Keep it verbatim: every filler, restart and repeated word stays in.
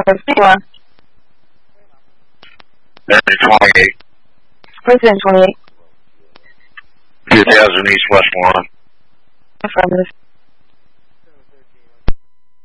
Four. twenty-eight. President twenty-eight. two thousand East Westmoreland. Affirmative.